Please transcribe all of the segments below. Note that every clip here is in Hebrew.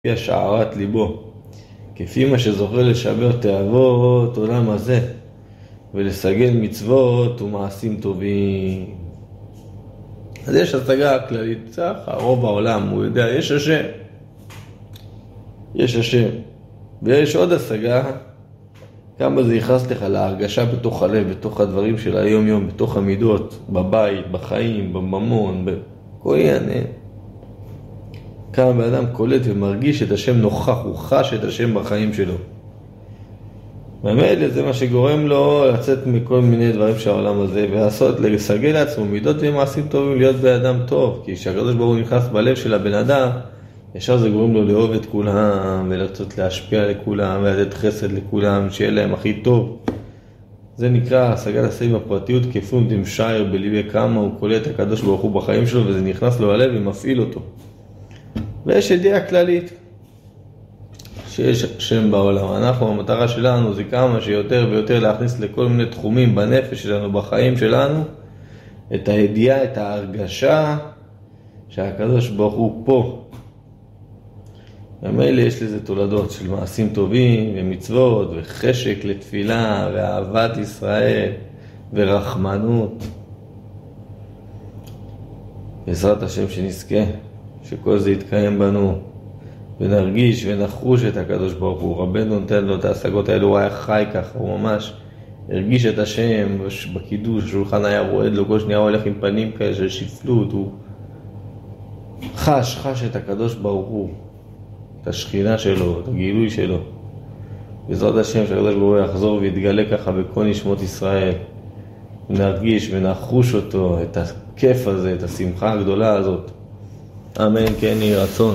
לפי השערת ליבו, כפי מה שזוכה לשבר תאוות עולם הזה, ולסגל מצוות ומעשים טובים. אז יש השגה כללית, צריך, רוב העולם הוא יודע, יש השם. יש השם. ויש עוד השגה, כמה זה יכנס לך להרגשה בתוך הלב, בתוך הדברים של היום יום, בתוך המידות, בבית, בחיים, בממון, בכל עניין. כמה באדם קולט ומרגיש את השם נוכח, הוא חש את השם בחיים שלו. באמת זה מה שגורם לו לצאת מכל מיני דברים שהעולם הזה, ולעשות, לסגל לעצמו מידות ומעשים טובים, להיות באדם טוב. כי כשהקדוש ברוך הוא נכנס בלב של הבן אדם, ישר זה גורם לו לאהוב את כולם, ולרצות להשפיע לכולם, ולתת חסד לכולם, שיהיה להם הכי טוב. זה נקרא השגה לסביב הפרטיות, כפום דמשייר בליבי כמה הוא קולט הקדוש ברוך הוא בחיים שלו, וזה נכנס לו הלב ומפעיל אותו. ויש ידיעה כללית שיש שם בעולם. אנחנו, המטרה שלנו זה כמה שיותר ויותר להכניס לכל מיני תחומים בנפש שלנו, בחיים שלנו, את הידיעה, את ההרגשה שהקדוש ברוך הוא פה. ומילא יש לזה תולדות של מעשים טובים ומצוות וחשק לתפילה ואהבת ישראל ורחמנות. בעזרת השם שנזכה שכל זה יתקיים בנו ונרגיש ונחוש את הקדוש ברוך הוא. רבנו נותן לו את ההשגות האלו, הוא היה חי ככה, הוא ממש הרגיש את השם בקידוש, השולחן היה רועד לו, כל שנייה הוא הולך עם פנים כאלה של שפלות, הוא חש את הקדוש ברוך הוא, את השכינה שלו, את הגילוי שלו. בעזרת השם שהקדוש ברוך הוא יחזור ויתגלה ככה בכל נשמות ישראל, ונרגיש ונחוש אותו, את הכיף הזה, את השמחה הגדולה הזאת. אמן כן יהי רצון.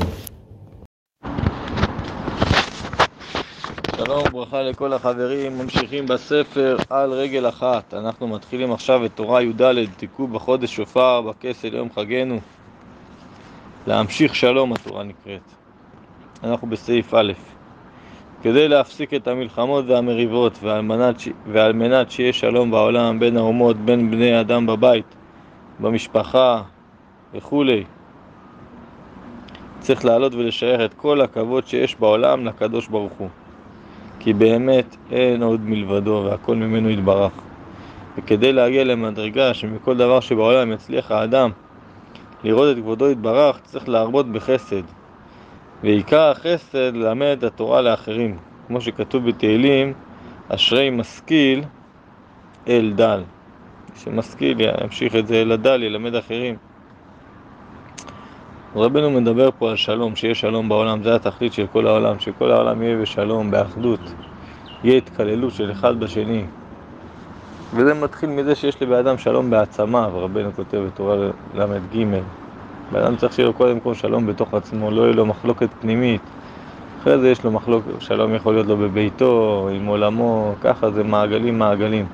שלום וברכה לכל החברים, ממשיכים בספר על רגל אחת. אנחנו מתחילים עכשיו את תורה י"ד, תיקון בחודש שופר, בכסל יום חגנו. להמשיך שלום התורה נקראת. אנחנו בסעיף א'. כדי להפסיק את המלחמות והמריבות, ועל מנת שיהיה שלום בעולם בין האומות, בין בני אדם בבית, במשפחה וכולי, צריך לעלות ולשייך את כל הכבוד שיש בעולם לקדוש ברוך הוא. כי באמת אין עוד מלבדו והכל ממנו יתברך. וכדי להגיע למדרגה שמכל דבר שבעולם יצליח האדם לראות את כבודו יתברך, צריך להרבות בחסד. ועיקר החסד ללמד את התורה לאחרים. כמו שכתוב בתהילים, אשרי משכיל אל דל. שמשכיל ימשיך את זה אל הדל, ילמד אחרים. רבנו מדבר פה על שלום, שיהיה שלום בעולם, זה התכלית של כל העולם, שכל העולם יהיה בשלום, באחדות, יהיה התקללות של אחד בשני. וזה מתחיל מזה שיש לבאדם שלום בעצמה, ורבנו כותב בתורה למד ג'. באדם צריך שיהיה לו קודם כל שלום בתוך עצמו, לא יהיה לו מחלוקת פנימית. אחרי זה יש לו מחלוקת, שלום יכול להיות לו בביתו, עם עולמו, ככה זה מעגלים.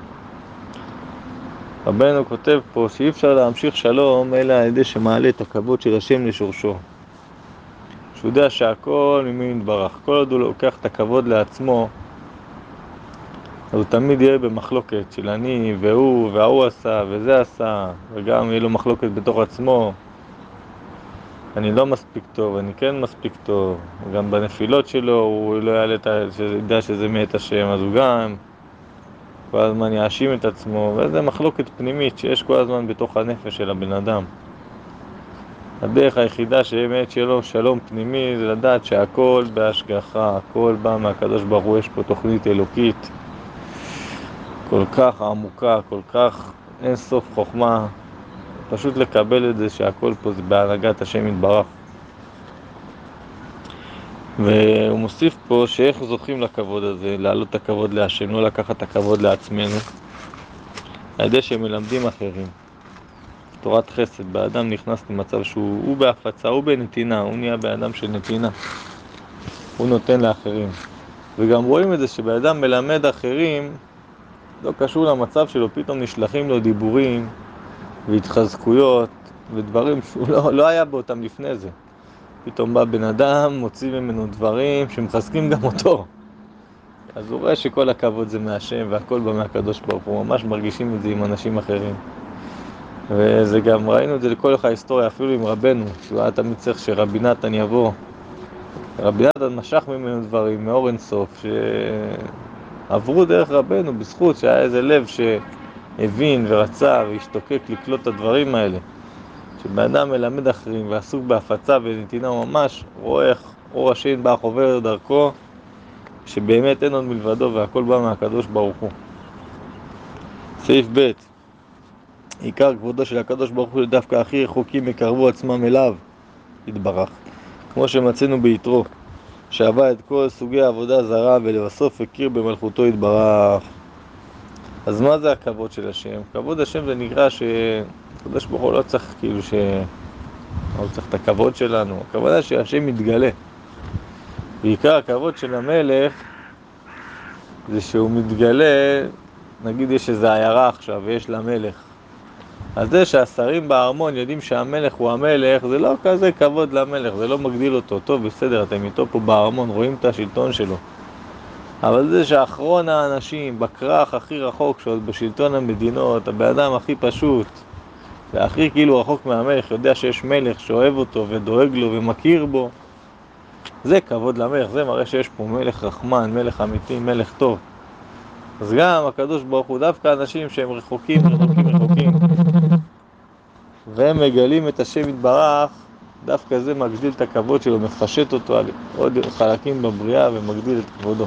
רבנו כותב פה שאי אפשר להמשיך שלום אלא על ידי שמעלה את הכבוד של השם לשורשו. שהוא יודע שהכל ממנו יתברך. כל עוד הוא לוקח את הכבוד לעצמו, אז הוא תמיד יהיה במחלוקת של אני והוא והוא עשה וזה עשה, וגם יהיה לו מחלוקת בתוך עצמו. אני לא מספיק טוב, אני כן מספיק טוב. גם בנפילות שלו הוא לא ידע שזה מאת השם, אז הוא גם כל הזמן יאשים את עצמו, וזה מחלוקת פנימית שיש כל הזמן בתוך הנפש של הבן אדם. הדרך היחידה שבאמת שיהיה לו שלום פנימי זה לדעת שהכל בהשגחה, הכל בא מהקדוש ברוך הוא. יש פה תוכנית אלוקית כל כך עמוקה, כל כך אין סוף חוכמה, פשוט לקבל את זה שהכל פה זה בהנהגת השם יתברך. והוא מוסיף פה שאיך זוכים לכבוד הזה, להעלות את הכבוד להשם, לא לקחת את הכבוד לעצמנו, על ידי שמלמדים אחרים. תורת חסד, באדם נכנס למצב שהוא בהפצה, הוא בנתינה, הוא נהיה באדם של נתינה, הוא נותן לאחרים. וגם רואים את זה שבאדם מלמד אחרים, לא קשור למצב שלו, פתאום נשלחים לו דיבורים והתחזקויות ודברים שהוא לא היה באותם לפני זה. פתאום בא בן אדם, מוציא ממנו דברים שמחזקים גם אותו. אז הוא רואה שכל הכבוד זה מהשם והכל בא מהקדוש ברוך הוא. ממש מרגישים את זה עם אנשים אחרים. וזה גם ראינו את זה לכל ההיסטוריה, אפילו עם רבנו, שהוא היה תמיד צריך שרבי נתן יבוא רבי נתן משך ממנו דברים מאור אין סוף שעברו דרך רבנו בזכות שהיה איזה לב שהבין ורצה והשתוקק לקלוט את הדברים האלה. שבאדם מלמד אחרים ועסוק בהפצה ונתינה ממש, רואה איך אור השם בא חובר דרכו, שבאמת אין עוד מלבדו והכל בא מהקדוש ברוך הוא. סעיף ב' עיקר כבודו של הקדוש ברוך הוא שדווקא הכי רחוקים יקרבו עצמם אליו יתברך, כמו שמצאנו ביתרו שעבר את כל סוגי העבודה זרה ולבסוף הכיר במלכותו יתברך. אז מה זה הכבוד של השם? כבוד השם זה נקרא שהקדוש ברוך הוא לא צריך כאילו לא צריך את הכבוד שלנו, הכוונה שהשם מתגלה. בעיקר הכבוד של המלך זה שהוא מתגלה, נגיד יש איזו עיירה עכשיו ויש לה מלך, אז זה שהשרים בארמון יודעים שהמלך הוא המלך, זה לא כזה כבוד למלך, זה לא מגדיל אותו. טוב, בסדר, אתם איתו פה בארמון, רואים את השלטון שלו. אבל זה שאחרון האנשים, בכרך הכי רחוק, שעוד בשלטון המדינות, הבאדם הכי פשוט, והכי כאילו רחוק מהמלך, יודע שיש מלך שאוהב אותו ודואג לו ומכיר בו, זה כבוד למלך, זה מראה שיש פה מלך רחמן, מלך אמיתי, מלך טוב. אז גם הקדוש ברוך הוא, דווקא אנשים שהם רחוקים, והם מגלים את השם יתברך, דווקא זה מגדיל את הכבוד שלו, מפשט אותו על עוד חלקים בבריאה ומגדיל את כבודו.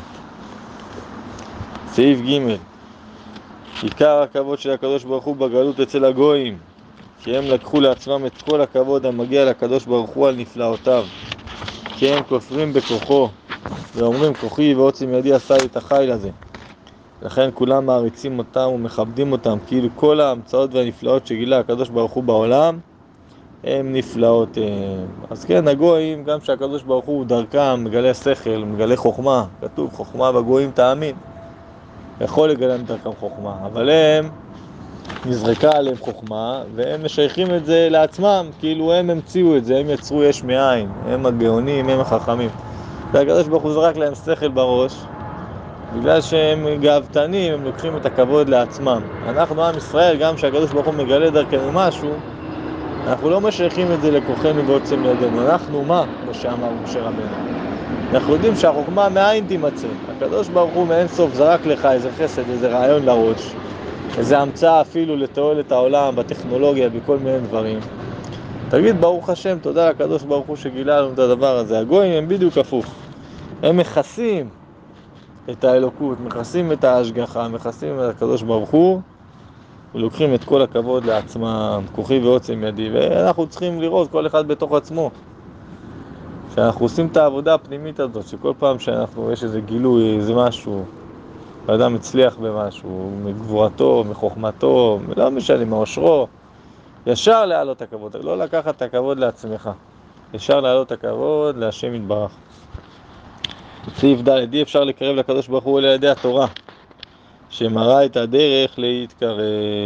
סעיף ג' עיקר הכבוד של הקדוש ברוך הוא בגלות אצל הגויים, כי הם לקחו לעצמם את כל הכבוד המגיע לקדוש ברוך הוא על נפלאותיו, כי הם כופרים בכוחו ואומרים כוחי ועוצם ידי עשה את החיל הזה. לכן כולם מעריצים אותם ומכבדים אותם, כאילו כל ההמצאות והנפלאות שגילה הקדוש ברוך הוא בעולם הם נפלאות. אז כן, הגויים, גם שהקדוש ברוך הוא דרכם מגלה שכל, מגלה חוכמה, כתוב חוכמה בגויים תאמין, יכול לגלם דרכם חוכמה, אבל הם נזרקה עליהם חוכמה והם משייכים את זה לעצמם, כאילו הם המציאו את זה, הם יצרו יש מאין, הם הגאונים, הם החכמים. והקדוש ברוך הוא זרק להם שכל בראש, בגלל שהם גאוותנים, הם לוקחים את הכבוד לעצמם. אנחנו עם ישראל, גם שהקדוש ברוך הוא מגלה דרכנו משהו, אנחנו לא משייכים את זה לכוחנו ועוצם ידינו. אנחנו מה? כמו שאמר משה רבנו, אנחנו יודעים שהחוכמה מאין תימצא. הקדוש ברוך הוא מאין סוף זרק לך איזה חסד, איזה רעיון לראש, איזה המצאה אפילו לתועלת העולם, בטכנולוגיה, בכל מיני דברים. תגיד ברוך השם, תודה לקדוש ברוך הוא שגילה לנו את הדבר הזה. הגויים הם בדיוק הפוך, הם מכסים את האלוקות, מכסים את ההשגחה, מכסים את הקדוש ברוך הוא ולוקחים את כל הכבוד לעצמם, כוחי ועוצם ידי. ואנחנו צריכים לראות כל אחד בתוך עצמו שאנחנו עושים את העבודה הפנימית הזאת, שכל פעם שאנחנו יש איזה גילוי, איזה משהו, האדם מצליח במשהו, מגבורתו, מחוכמתו, לא משנה, מאושרו, ישר להעלות את הכבוד, לא לקחת את הכבוד לעצמך, ישר להעלות את הכבוד להשם יתברך. סעיף ד' אי אפשר לקרב לקדוש ברוך הוא על ידי התורה שמראה את הדרך להתקרב.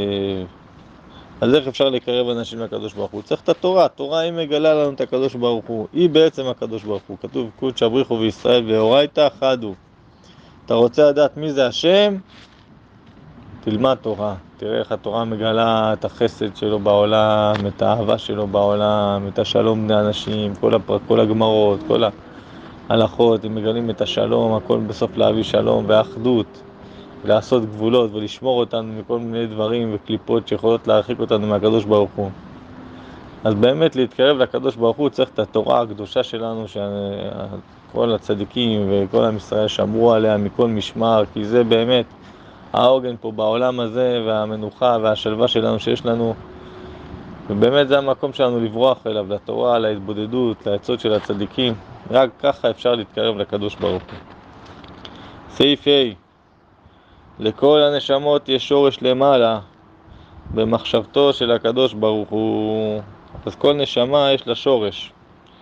אז איך אפשר לקרב אנשים לקדוש ברוך הוא? צריך את התורה, התורה היא מגלה לנו את הקדוש ברוך הוא, היא בעצם הקדוש ברוך הוא. כתוב קודש בריחו וישראל ואורייתא חדו. אתה רוצה לדעת מי זה השם? תלמד תורה, תראה איך התורה מגלה את החסד שלו בעולם, את האהבה שלו בעולם, את השלום בני אנשים, כל הגמרות, כל ההלכות, הם מגלים את השלום, הכל בסוף להביא שלום ואחדות, לעשות גבולות ולשמור אותנו מכל מיני דברים וקליפות שיכולות להרחיק אותנו מהקדוש ברוך הוא. אז באמת להתקרב לקדוש ברוך הוא צריך את התורה הקדושה שלנו, שכל הצדיקים וכל עם ישראל שמרו עליה מכל משמר, כי זה באמת העוגן פה בעולם הזה והמנוחה והשלווה שלנו שיש לנו, ובאמת זה המקום שלנו לברוח אליו, לתורה, להתבודדות, לעצות של הצדיקים. רק ככה אפשר להתקרב לקדוש ברוך הוא. סעיף A לכל הנשמות יש שורש למעלה במחשבתו של הקדוש ברוך הוא. אז כל נשמה יש לה שורש,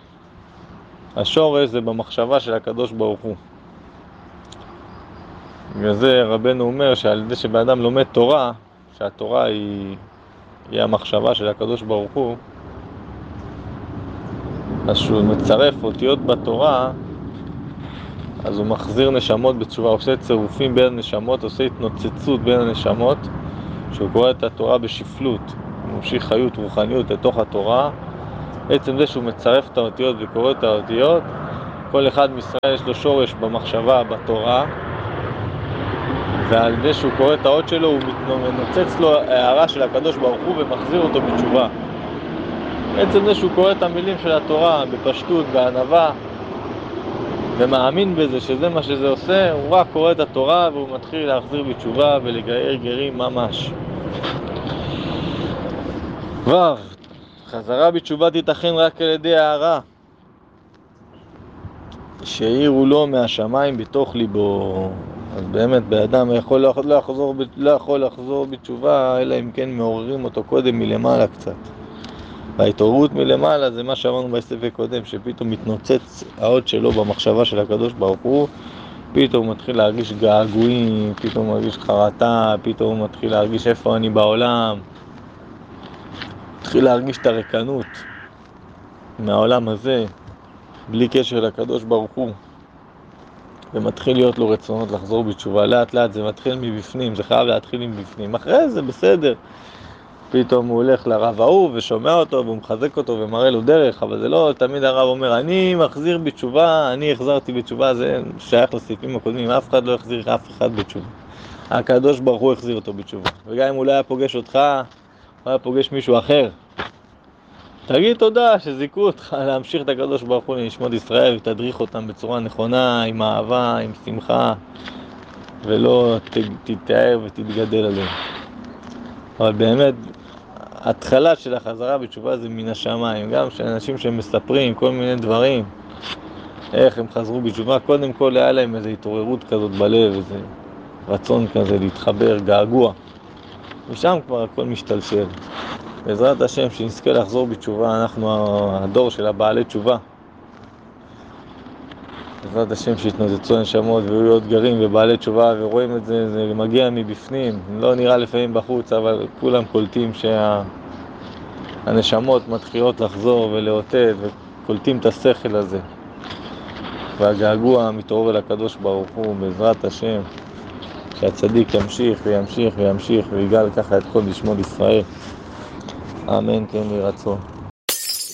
השורש זה במחשבה של הקדוש ברוך הוא. וזה רבנו אומר שעל ידי שבאדם לומד תורה, שהתורה היא המחשבה של הקדוש ברוך הוא, אז שהוא מצרף אותיות בתורה, אז הוא מחזיר נשמות בתשובה, עושה צירופים בין הנשמות, עושה התנוצצות בין הנשמות, שהוא קורא את התורה בשפלות, הוא ממשיך חיות רוחניות לתוך התורה. עצם זה שהוא מצרף את האותיות וקורא את האותיות, כל אחד מישראל יש לו שורש במחשבה, בתורה, ועל זה שהוא קורא את האות שלו הוא מנוצץ לו הערה של הקדוש ברוך הוא ומחזיר אותו בתשובה. בעצם זה שהוא קורא את המילים של התורה בפשטות, בענווה, ומאמין בזה שזה מה שזה עושה, הוא רק קורא את התורה והוא מתחיל להחזיר בתשובה ולגייר גרים ממש. חזרה בתשובה תיתכן רק על ידי הערה שהעירו לו מהשמיים בתוך ליבו. אז באמת באדם לא יכול לחזור בתשובה אלא אם כן מעוררים אותו קודם מלמעלה קצת. וההתעוררות מלמעלה זה מה שאמרנו בספר קודם, שפתאום מתנוצץ האות שלו במחשבה של הקדוש ברוך הוא, פתאום הוא מתחיל להרגיש געגועים, פתאום הוא מרגיש חרטה, פתאום הוא מתחיל להרגיש איפה אני בעולם, מתחיל להרגיש את הריקנות מהעולם הזה בלי קשר לקדוש ברוך הוא, ומתחיל להיות לו רצונות לחזור בתשובה. לאט לאט זה מתחיל מבפנים, זה חייב להתחיל מבפנים. אחרי זה בסדר, פתאום הוא הולך לרב ההוא ושומע אותו והוא מחזק אותו ומראה לו דרך, אבל זה לא תמיד הרב אומר אני מחזיר בתשובה, אני החזרתי בתשובה, זה שייך לסעיפים הקודמים. אף אחד לא החזיר אף אחד בתשובה, הקדוש ברוך הוא החזיר אותו בתשובה. וגם אם הוא לא היה פוגש אותך, הוא היה פוגש מישהו אחר, תגיד תודה שזיקו אותך להמשיך את הקדוש ברוך הוא לנשמות ישראל ותדריך אותם בצורה נכונה, עם אהבה, עם שמחה, ולא תתאר ותתגדל עליהם. אבל באמת ההתחלה של החזרה בתשובה זה מן השמיים. גם שאנשים שמספרים כל מיני דברים איך הם חזרו בתשובה, קודם כל היה להם איזו התעוררות כזאת בלב, איזה רצון כזה להתחבר, געגוע, ושם כבר הכל משתלשל. בעזרת השם שנזכה לחזור בתשובה, אנחנו הדור של הבעלי תשובה. בעזרת השם שיתנוצצו הנשמות ויהיו עוד גרים ובעלי תשובה, ורואים את זה, זה מגיע מבפנים, לא נראה לפעמים בחוץ, אבל כולם קולטים שהנשמות מתחילות לחזור ולאותת וקולטים את השכל הזה, והגעגוע מתעורר לקדוש ברוך הוא. בעזרת השם שהצדיק ימשיך וימשיך וימשיך ויגאל ככה את כל נשמות ישראל. אמן כן יהי רצון.